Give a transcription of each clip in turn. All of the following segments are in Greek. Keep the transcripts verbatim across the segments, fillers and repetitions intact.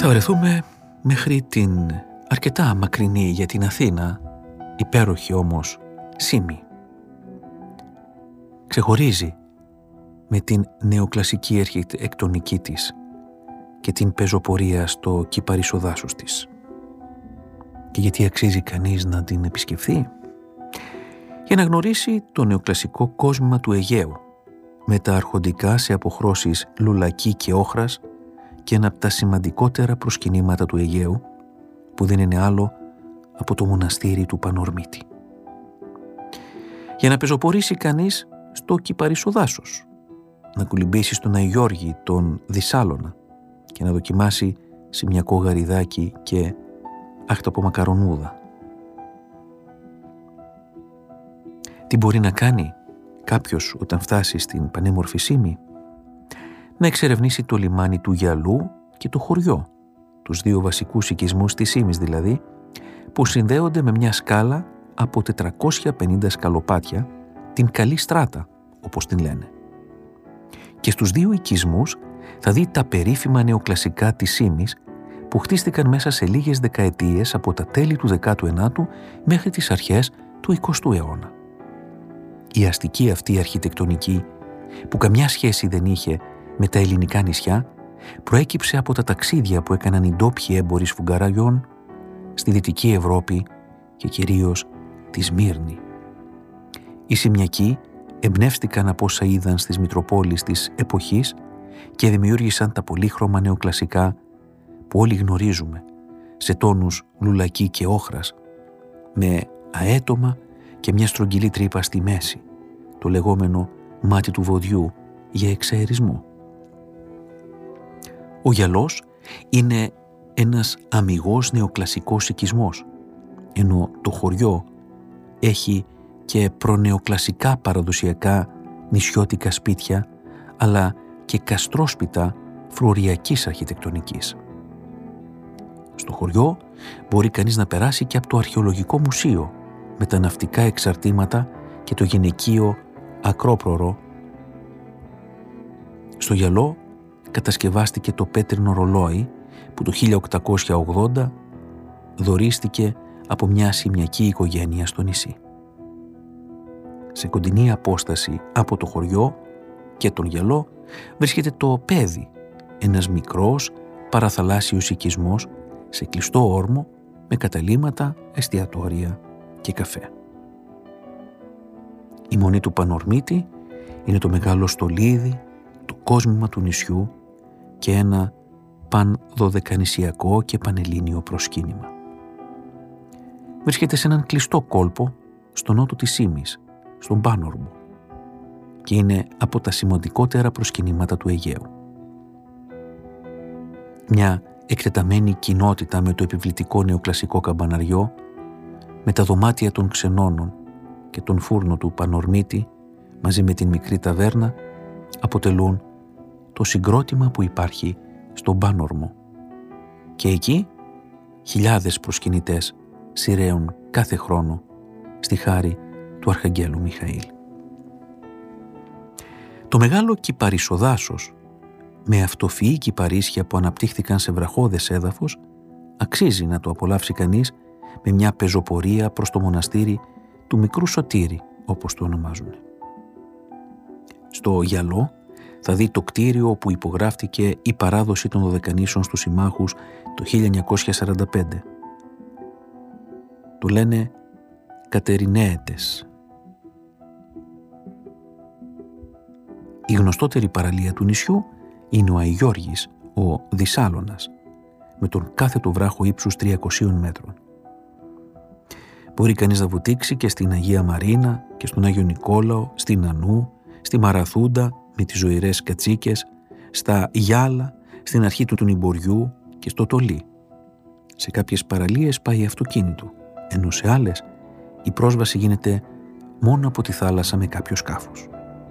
Θα βρεθούμε μέχρι την αρκετά μακρινή για την Αθήνα, υπέροχη όμως Σύμη. Ξεχωρίζει με την νεοκλασική αρχιτεκτονική της και την πεζοπορία στο κυπαρίσο δάσος της. Και γιατί αξίζει κανείς να την επισκεφθεί? Για να γνωρίσει το νεοκλασικό κόσμημα του Αιγαίου, με τα αρχοντικά σε αποχρώσεις Λουλακή και Όχρας και ένα από τα σημαντικότερα προσκυνήματα του Αιγαίου, που δεν είναι άλλο από το μοναστήρι του Πανορμίτη. Για να πεζοπορήσει κανείς στο κυπαρίσο δάσος, να κολυμπήσει στον Αϊγιώργη τον Δυσάλωνα και να δοκιμάσει σημειακό γαριδάκι και άχταπο μακαρονούδα. Τι μπορεί να κάνει κάποιος όταν φτάσει στην πανέμορφη Σύμη? Να εξερευνήσει το λιμάνι του Γιαλού και το χωριό, τους δύο βασικούς οικισμούς της Σύμης δηλαδή, που συνδέονται με μια σκάλα από τετρακόσια πενήντα σκαλοπάτια, την Καλή Στράτα, όπως την λένε. Και στους δύο οικισμούς θα δει τα περίφημα νεοκλασικά της Σύμης, που χτίστηκαν μέσα σε λίγες δεκαετίες από τα τέλη του δέκατου ενάτου μέχρι τις αρχές του εικοστού αιώνα. Η αστική αυτή αρχιτεκτονική, που καμιά σχέση δεν είχε με τα ελληνικά νησιά, προέκυψε από τα ταξίδια που έκαναν οι ντόπιοι έμποροι σφουγγαραγιών στη Δυτική Ευρώπη και κυρίως τη Σμύρνη. Οι Σιμιακοί εμπνεύστηκαν από όσα είδαν στις Μητροπόλεις της εποχής και δημιούργησαν τα πολύχρωμα νεοκλασικά που όλοι γνωρίζουμε, σε τόνους Λουλακή και Όχρας, με αέτομα και μια στρογγυλή τρύπα στη μέση, το λεγόμενο μάτι του βοδιού για εξαερισμό. Ο Γιαλός είναι ένας αμιγώς νεοκλασικός οικισμός, ενώ το χωριό έχει και προνεοκλασικά παραδοσιακά νησιώτικα σπίτια, αλλά και καστρόσπιτα φλωριακής αρχιτεκτονικής. Στο χωριό μπορεί κανείς να περάσει και από το αρχαιολογικό μουσείο με τα ναυτικά εξαρτήματα και το γυναικείο Ακρόπρορο. Στο Γιαλό κατασκευάστηκε το πέτρινο ρολόι που το χίλια οκτακόσια ογδόντα δωρίστηκε από μια σημειακή οικογένεια στο νησί. Σε κοντινή απόσταση από το χωριό και τον Γιαλό βρίσκεται το Πέδι, ένας μικρός παραθαλάσσιος οικισμός σε κλειστό όρμο με καταλύματα, εστιατόρια και καφέ. Η μονή του Πανορμίτη είναι το μεγάλο στολίδι, το κόσμημα του νησιού και ένα πανδωδεκανησιακό και πανελλήνιο προσκύνημα. Βρίσκεται σε έναν κλειστό κόλπο στο νότο της Σύμης, στον Πάνορμο, και είναι από τα σημαντικότερα προσκυνήματα του Αιγαίου. Μια εκτεταμένη κοινότητα με το επιβλητικό νεοκλασικό καμπαναριό, με τα δωμάτια των ξενώνων και τον φούρνο του Πανορμίτη μαζί με την μικρή ταβέρνα αποτελούν το συγκρότημα που υπάρχει στον Πάνορμο. Και εκεί χιλιάδες προσκυνητές σειραίουν κάθε χρόνο στη χάρη του Αρχαγγέλου Μιχαήλ. Το μεγάλο κυπαρισσοδάσος με αυτοφυή κυπαρίσια που αναπτύχθηκαν σε βραχώδες έδαφος αξίζει να το απολαύσει κανείς με μια πεζοπορία προς το μοναστήρι του Μικρού Σωτήρη, όπως το ονομάζουν. Στο Γιαλό θα δει το κτίριο όπου υπογράφτηκε η παράδοση των Δωδεκανήσων στους συμμάχους το χίλια εννιακόσια σαράντα πέντε. Το λένε Κατεριναίτες. Η γνωστότερη παραλία του νησιού είναι ο Αϊγιώργης, ο Δυσάλωνας, με τον κάθετο βράχο ύψους τριακοσίων μέτρων. Μπορεί κανείς να βουτήξει και στην Αγία Μαρίνα και στον Άγιο Νικόλαο, στην Ανού, στη Μαραθούντα με τις ζωηρές κατσίκες, στα Γιάλα, στην αρχή του Νημποριού και στο Τολί. Σε κάποιες παραλίες πάει αυτοκίνητο, ενώ σε άλλες η πρόσβαση γίνεται μόνο από τη θάλασσα με κάποιο σκάφος.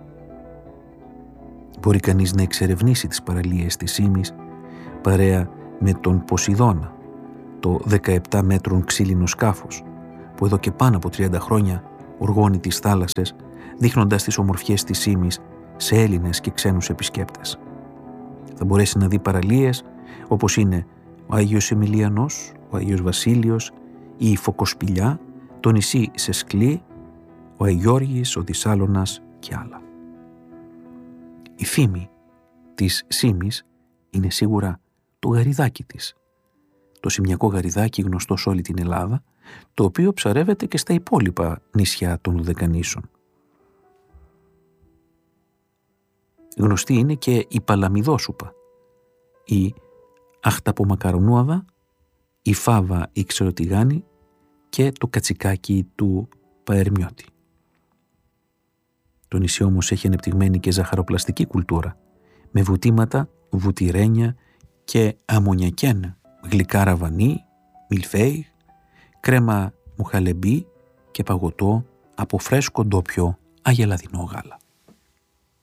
Μπορεί κανείς να εξερευνήσει τις παραλίες της Σύμης παρέα με τον Ποσειδώνα, το δεκαεπτά μέτρων ξύλινο σκάφος, που εδώ και πάνω από τριάντα χρόνια οργώνει τις θάλασσες, δείχνοντας τις ομορφιές της Σύμης σε Έλληνες και ξένους επισκέπτες. Θα μπορέσει να δει παραλίες όπως είναι ο Άγιος Εμιλιανός, ο Άγιος Βασίλειος, η Φωκοσπηλιά, το νησί Σεσκλή, ο Αγιώργης, ο Δυσάλωνας και άλλα. Η φήμη της Σύμης είναι σίγουρα το γαριδάκι της. Το σημειακό γαριδάκι γνωστό σε όλη την Ελλάδα, το οποίο ψαρεύεται και στα υπόλοιπα νησιά των Δωδεκανήσων. Γνωστή είναι και η παλαμιδόσουπα, η αχταπομακαρονούαδα, η φάβα η ξεροτηγάνη και το κατσικάκι του Παερμιώτη. Το νησί όμως έχει ανεπτυγμένη και ζαχαροπλαστική κουλτούρα, με βουτήματα, βουτυρένια και αμμονιακέν, γλυκά ραβανί, μιλφέι, κρέμα μουχαλεμπί και παγωτό από φρέσκο ντόπιο αγελαδινό γάλα.